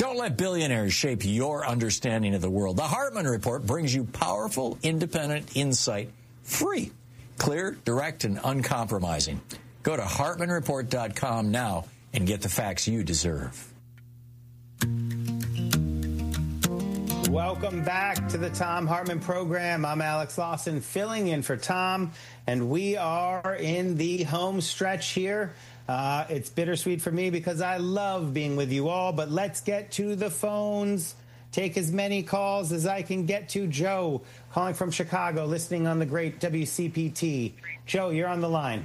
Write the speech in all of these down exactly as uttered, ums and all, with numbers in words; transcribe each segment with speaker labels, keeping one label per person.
Speaker 1: Don't let billionaires shape your understanding of the world. The Hartman Report brings you powerful, independent insight, free, clear, direct, and uncompromising. Go to Hartman Report dot com now and get the facts you deserve.
Speaker 2: Welcome back to the Thom Hartmann program. I'm Alex Lawson, filling in for Tom, and we are in the home stretch here. Uh, it's bittersweet for me because I love being with you all, but let's get to the phones. Take as many calls as I can get to. Joe, calling from Chicago, listening on the great W C P T. Joe, you're on the line.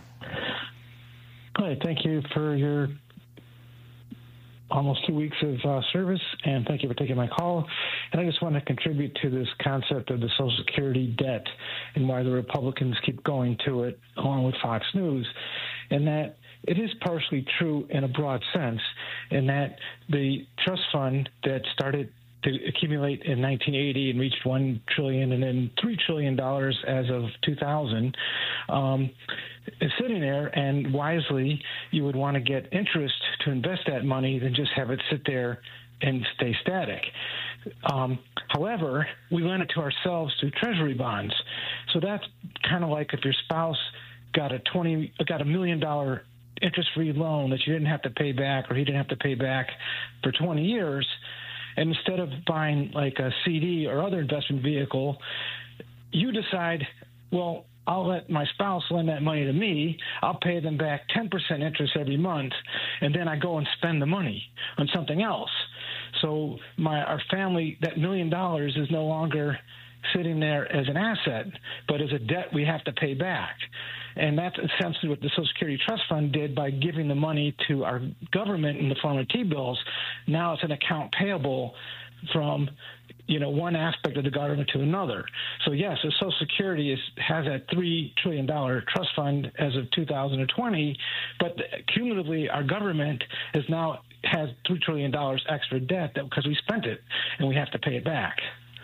Speaker 3: Hi, thank you for your almost two weeks of uh, service, and thank you for taking my call. And I just want to contribute to this concept of the Social Security debt and why the Republicans keep going to it, along with Fox News, and that it is partially true in a broad sense, in that the trust fund that started to accumulate in nineteen eighty and reached one trillion dollars and then three trillion dollars as of two thousand um, is sitting there, and wisely you would want to get interest to invest that money than just have it sit there and stay static. Um, however, we lend it to ourselves through treasury bonds. So that's kind of like if your spouse got a twenty got a million dollar interest-free loan that you didn't have to pay back, or he didn't have to pay back for twenty years. And instead of buying like a C D or other investment vehicle, you decide, well, I'll let my spouse lend that money to me. I'll pay them back ten percent interest every month, and then I go and spend the money on something else. So my our family, that million dollars is no longer sitting there as an asset, but as a debt we have to pay back. And that's essentially what the Social Security Trust Fund did by giving the money to our government in the form of T-bills. Now it's an account payable from, you know, one aspect of the government to another. So, yes, the Social Security is, has a three trillion dollars trust fund as of two thousand twenty, but cumulatively our government is now has three trillion dollars extra debt that, because we spent it and we have to pay it back.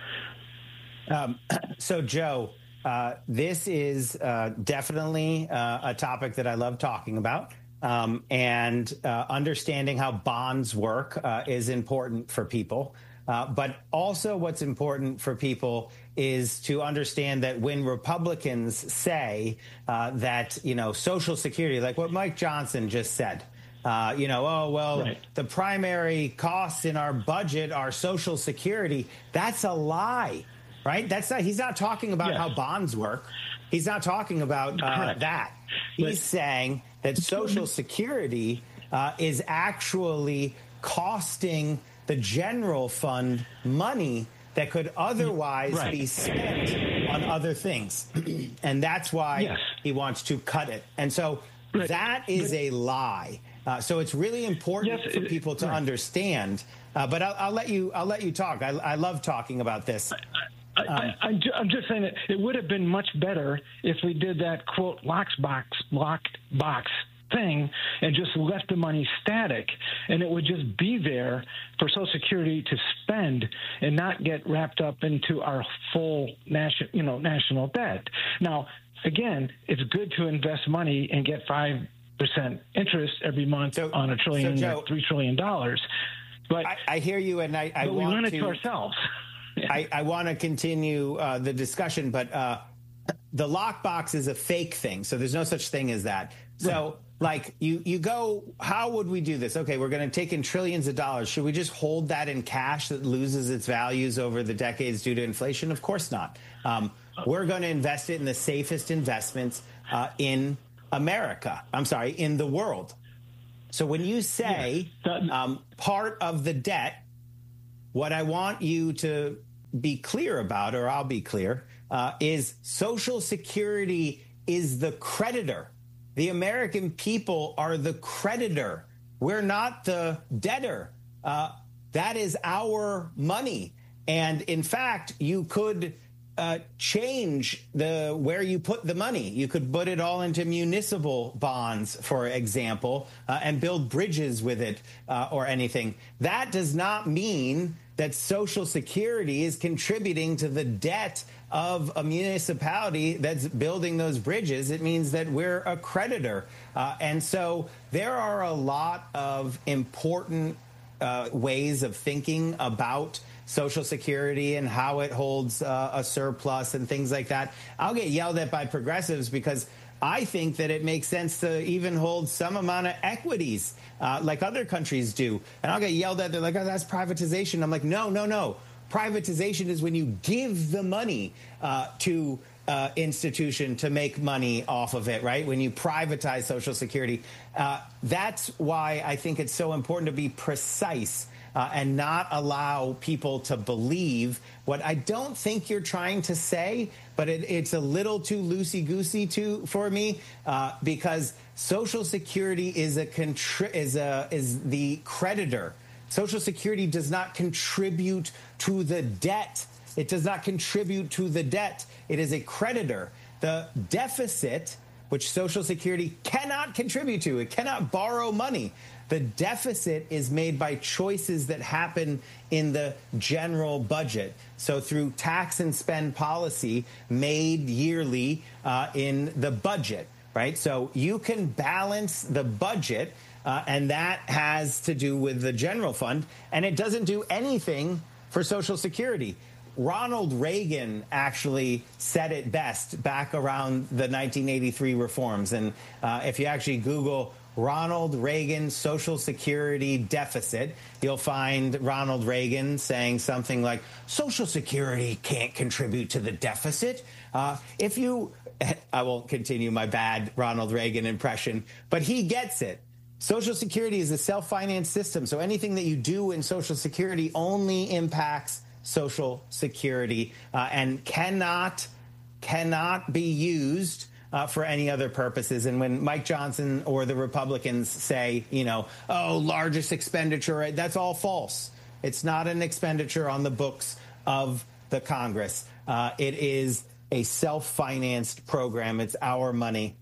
Speaker 2: Um, so, Joe, uh, this is uh, definitely uh, a topic that I love talking about. Um, and uh, understanding how bonds work uh, is important for people. Uh, but also what's important for people is to understand that when Republicans say uh, that, you know, Social Security, like what Mike Johnson just said, uh, you know, oh, well, right. the primary costs in our budget are Social Security. That's a lie, right? That's not, he's not talking about yes. how bonds work. He's not talking about uh, that. He's but, saying that Social Security uh, is actually costing the general fund money that could otherwise right. be spent on other things. And that's why yes. he wants to cut it. And so right. that is but, a lie. Uh, so it's really important yes, for people to right. understand. Uh, but I'll, I'll let you I'll let you talk. I, I love talking about this.
Speaker 3: I, I, I, I'm just saying that it would have been much better if we did that, quote, locked box, locked box thing and just left the money static, and it would just be there for Social Security to spend and not get wrapped up into our full national, you know, national debt. Now, again, it's good to invest money and get five percent interest every month so, on a trillion, so Joe, three trillion dollars. But
Speaker 2: I, I hear you, and I, I
Speaker 3: but
Speaker 2: want
Speaker 3: we run it
Speaker 2: to,
Speaker 3: to ourselves.
Speaker 2: I, I want to continue uh, the discussion, but uh, the lockbox is a fake thing, so there's no such thing as that. So, right. like, you, you go, how would we do this? Okay, we're going to take in trillions of dollars. Should we just hold that in cash that loses its values over the decades due to inflation? Of course not. Um, we're going to invest it in the safest investments uh, in America. I'm sorry, in the world. So when you say yeah. um, part of the debt, what I want you to be clear about, or I'll be clear, uh, is Social Security is the creditor. The American people are the creditor. We're not the debtor. Uh, that is our money. And in fact, you could uh, change the where you put the money. You could put it all into municipal bonds, for example, uh, and build bridges with it uh, or anything. That does not mean that Social Security is contributing to the debt of a municipality that's building those bridges. It means that we're a creditor. Uh, and so there are a lot of important uh, ways of thinking about Social Security and how it holds uh, a surplus and things like that, I'll get yelled at by progressives because I think that it makes sense to even hold some amount of equities uh, like other countries do. And I'll get yelled at. They're like, oh, that's privatization. I'm like, no, no, no. Privatization is when you give the money uh, to uh, institution to make money off of it, right? When you privatize Social Security. Uh, that's why I think it's so important to be precise Uh, and not allow people to believe what I don't think you're trying to say, but it, it's a little too loosey-goosey to for me uh, because Social Security is a contri- is a is the creditor. Social Security does not contribute to the debt. It does not contribute to the debt. It is a creditor. The deficit, which Social Security cannot contribute to, it cannot borrow money. The deficit is made by choices that happen in the general budget. So through tax and spend policy made yearly uh, in the budget, right? So you can balance the budget, uh, and that has to do with the general fund, and it doesn't do anything for Social Security. Ronald Reagan actually said it best back around the nineteen eighty-three reforms. And uh, if you actually Google Ronald Reagan Social Security deficit, you'll find Ronald Reagan saying something like, Social Security can't contribute to the deficit. Uh, if you, I won't continue my bad Ronald Reagan impression, but he gets it. Social Security is a self-financed system. So anything that you do in Social Security only impacts Social Security uh, and cannot, cannot be used Uh, for any other purposes. And when Mike Johnson or the Republicans say, you know, oh, largest expenditure, that's all false. It's not an expenditure on the books of the Congress. Uh, it is a self-financed program. It's our money.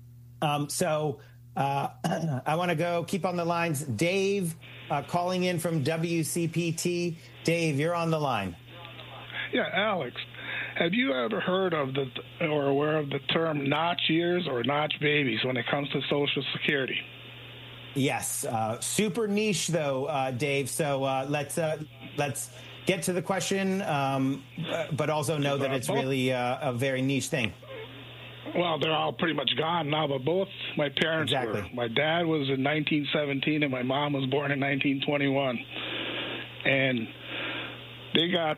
Speaker 2: Um, so uh, I want to go keep on the lines. Dave uh, calling in from W C P T. Dave, you're on the line.
Speaker 4: Yeah, Alex. Have you ever heard of the or aware of the term notch years or notch babies when it comes to Social Security?
Speaker 2: Yes, uh, super niche though, uh, Dave. So uh, let's uh, let's get to the question, um, but also know that it's really uh, a very niche thing.
Speaker 4: Well, they're all pretty much gone now, but both my parents
Speaker 2: exactly.
Speaker 4: were. My dad was in nineteen seventeen, and my mom was born in nineteen twenty-one, and they got,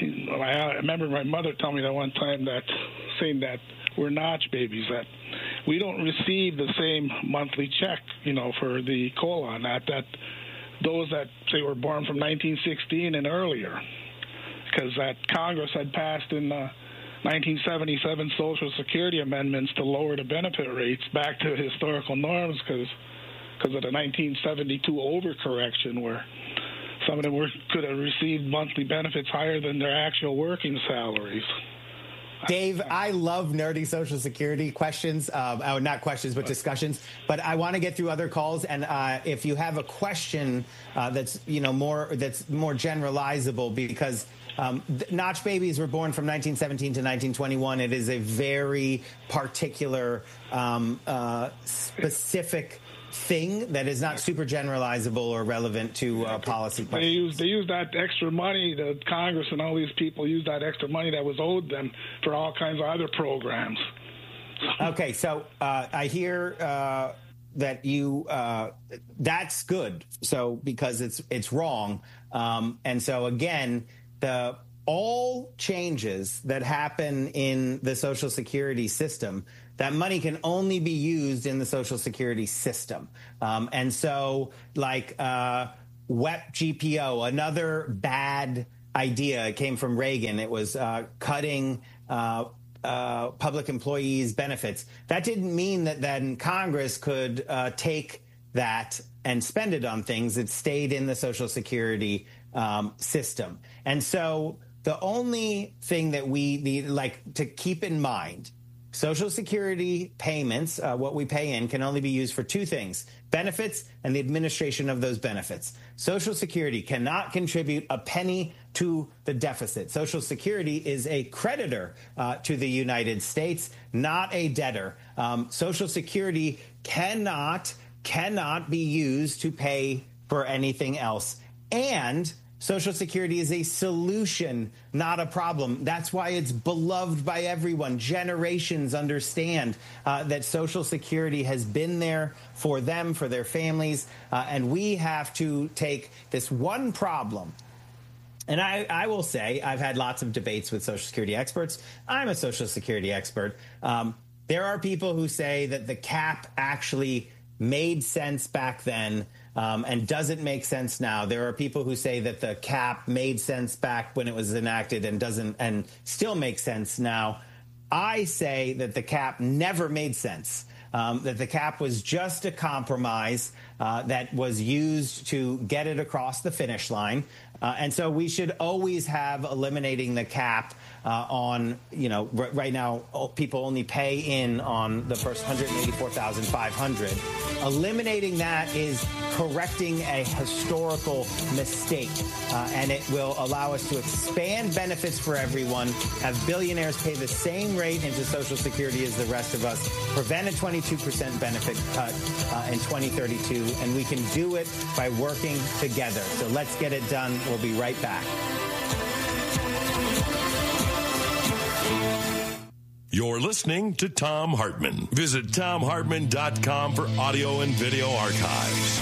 Speaker 4: I remember my mother telling me that one time that, saying that we're notch babies, that we don't receive the same monthly check, you know, for the COLA, and that, that those that say were born from nineteen sixteen and earlier, because that Congress had passed in uh, nineteen seventy-seven Social Security amendments to lower the benefit rates back to historical norms because because of the nineteen seventy-two overcorrection where some of them were, could have received monthly benefits higher than their actual working salaries.
Speaker 2: Dave, I love nerdy Social Security questions, um, oh, not questions, but discussions. But I want to get through other calls, and uh, if you have a question uh, that's you know more that's more generalizable, because um, notch babies were born from nineteen seventeen to nineteen twenty-one. It is a very particular, um, uh, specific thing that is not super generalizable or relevant to uh, policy questions.
Speaker 4: They use they use that extra money, the Congress and all these people use that extra money that was owed them for all kinds of other programs.
Speaker 2: Okay, so uh, I hear uh, that you uh, that's good. So because it's it's wrong, um, and so again, the all changes that happen in the Social Security system, that money can only be used in the Social Security system. Um, and so like uh, W E P G P O, another bad idea, it came from Reagan. It was uh, cutting uh, uh, public employees' benefits. That didn't mean that then Congress could uh, take that and spend it on things. It stayed in the Social Security um, system. And so the only thing that we need, like, to keep in mind, Social Security payments, uh, what we pay in, can only be used for two things: benefits and the administration of those benefits. Social Security cannot contribute a penny to the deficit. Social Security is a creditor uh, to the United States, not a debtor. Um, Social Security cannot, cannot be used to pay for anything else And Social Security is a solution, not a problem. That's why it's beloved by everyone. Generations understand uh, that Social Security has been there for them, for their families, uh, and we have to take this one problem. And I, I will say, I've had lots of debates with Social Security experts. I'm a Social Security expert. Um, there are people who say that the cap actually made sense back then um, and doesn't make sense now. There are people who say that the cap made sense back when it was enacted and doesn't and still makes sense now. I say that the cap never made sense, um, that the cap was just a compromise uh, that was used to get it across the finish line. Uh, and so we should always have eliminating the cap uh, on, you know, r- right now, people only pay in on the first one hundred eighty-four thousand five hundred. Eliminating that is correcting a historical mistake, uh, and it will allow us to expand benefits for everyone, have billionaires pay the same rate into Social Security as the rest of us, prevent a twenty-two percent benefit cut uh, in twenty thirty-two, and we can do it by working together. So let's get it done. We'll be right back.
Speaker 5: You're listening to Thom Hartmann. Visit thom hartmann dot com for audio and video archives.